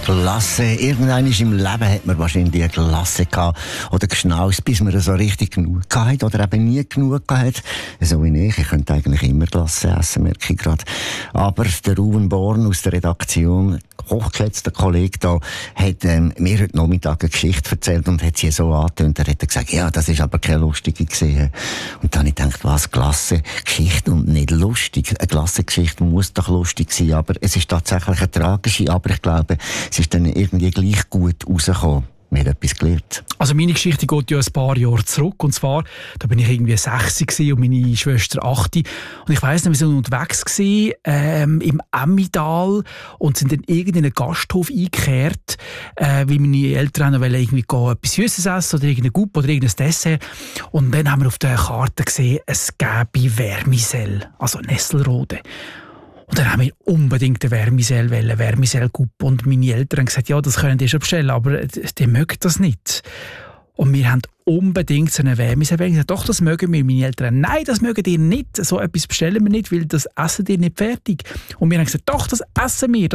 Glasse. Irgendwann im Leben hat man wahrscheinlich eine Glasse gehabt oder geschnaust, bis man so richtig genug hatte oder eben nie genug hatte. So wie ich könnte eigentlich immer Glasse essen, merke ich gerade. Aber der Ruben Born aus der Redaktion, hochgeschätzter Kollege da, hat mir heute Nachmittag eine Geschichte erzählt und hat sie so angetönt. Er hat gesagt, ja, das ist aber keine lustige gesehen. Und dann habe ich gedacht, was, Glasse-Geschichte und nicht lustig. Eine Glasse-Geschichte muss doch lustig sein, aber es ist tatsächlich eine tragische, aber ich glaube, es ist dann irgendwie gleich gut rausgekommen. Mir etwas gelernt. Also meine Geschichte geht ja ein paar Jahre zurück. Und zwar, da bin ich irgendwie 6 und meine Schwester 8. Und ich weiss noch, wir sind unterwegs im Emmental und sind dann in einen Gasthof eingekehrt, weil meine Eltern noch irgendwie etwas Süßes essen oder irgendein Gup oder irgendein Dessert. Und dann haben wir auf der Karte gesehen, es gäbe Vermicelle, also Nesselrode. Und dann haben wir unbedingt eine Vermicelle-Gup. Und meine Eltern haben gesagt, ja, das können die schon bestellen, aber die mögen das nicht. Und wir haben unbedingt so eine Vermicelle. Ich gesagt, doch, das mögen wir. Meine Eltern, nein, das mögen die nicht. So etwas bestellen wir nicht, weil das essen die nicht fertig. Und wir haben gesagt, doch, das essen wir.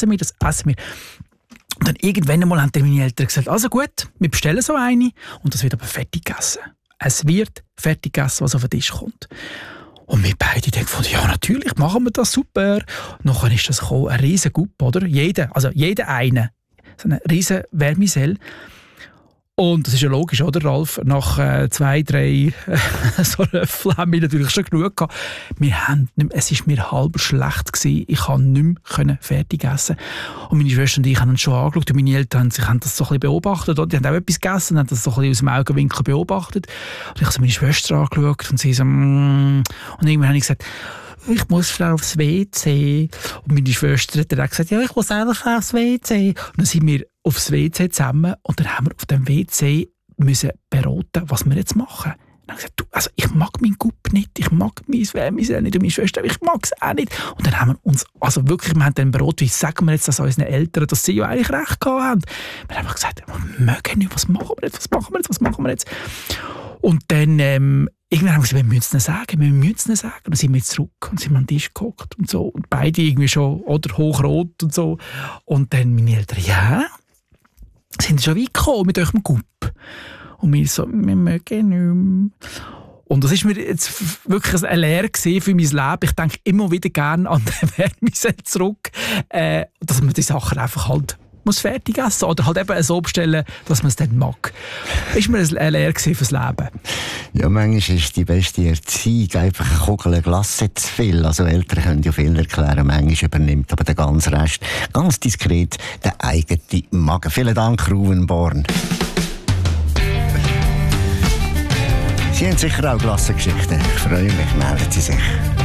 Und dann irgendwann einmal haben meine Eltern gesagt, also gut, wir bestellen so eine und das wird aber fertig gegessen. Es wird fertig gegessen, was auf den Tisch kommt. Und wir beide denken, ja, natürlich, machen wir das, super. Und dann ist das gekommen, ein riesen Gup, oder? Jeder eine. So eine riesen Vermicelle. Und das ist ja logisch, oder, Ralf? Nach 2, 3 so Löffel haben wir natürlich schon genug gehabt. Es war mir halb schlecht gewesen. Ich konnte nicht mehr fertig essen. Und meine Schwester und ich haben uns schon angeschaut. Und meine Eltern haben das so ein bisschen beobachtet. Oder? Die haben auch etwas gegessen, haben das so ein bisschen aus dem Augenwinkel beobachtet. Und ich habe so meine Schwester angeschaut und sie so, Und irgendwann habe ich gesagt, ich muss schnell aufs WC. Und meine Schwester hat dann auch gesagt, ja, ich muss eigentlich aufs WC. Und dann sind wir aufs WC zusammen und dann haben wir auf dem WC müssen beraten, was wir jetzt machen. Dann habe ich gesagt, also ich mag meinen Gup nicht, ich mag mein Vermicelle nicht und meine Schwester, ich mag es auch nicht. Und dann haben wir uns, also wirklich, wir haben dann beraten, wie sagen wir jetzt das unseren Eltern, dass sie ja eigentlich recht gehabt haben. Wir haben gesagt, wir mögen nicht, was machen wir jetzt? Und dann, irgendwann haben wir gesagt, wir müssen es sagen. Und dann sind wir zurück und sind an den Tisch geguckt und so. Und beide irgendwie schon, oder hochrot und so. Und dann meine Eltern, ja, sind schon weit gekommen mit eurem Gup. Und wir so, wir mögen nicht mehr. Und das war mir jetzt wirklich eine Lehre für mein Leben. Ich denke immer wieder gerne an den Vermicelle zurück, dass man die Sachen einfach halt muss fertig essen oder halt eben so bestellen, dass man es dann mag. Das war mir eine Lehre fürs Leben. Ja, manchmal ist die beste Erziehung einfach eine Kugel Glasse zu viel. Also Eltern können ja viel erklären, manchmal übernimmt aber der ganze Rest ganz diskret den eigenen Magen. Vielen Dank, Ruben Born. Sie haben sicher auch Glassengeschichten. Ich freue mich, melden Sie sich.